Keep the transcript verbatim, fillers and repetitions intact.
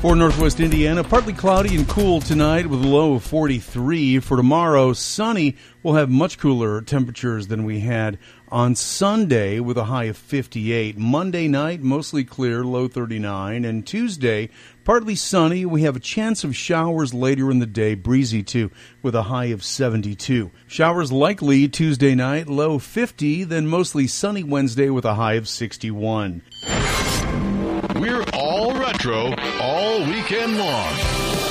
For Northwest Indiana, partly cloudy and cool tonight with a low of forty-three. For tomorrow, sunny. We'll have much cooler temperatures than we had on Sunday with a high of fifty-eight. Monday night, mostly clear, low thirty-nine. And Tuesday, partly sunny. We have a chance of showers later in the day, breezy too, with a high of seventy-two. Showers likely Tuesday night, low fifty. Then mostly sunny Wednesday with a high of sixty-one. We're all retro all weekend long.